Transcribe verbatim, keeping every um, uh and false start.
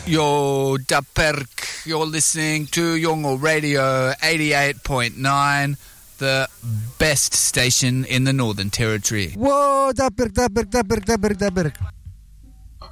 Yo, Daperk, you're listening to Yongo Radio eighty-eight point nine, the best station in the Northern Territory. Whoa, Daperk, Daperk, Daperk, Daperk, Daperk.